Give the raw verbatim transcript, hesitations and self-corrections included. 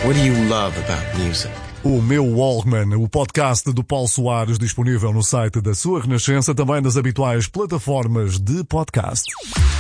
What do you love about music? O Meu Walkman, o podcast do Paulo Soares, disponível no site da Sua Renascença, também nas habituais plataformas de podcast.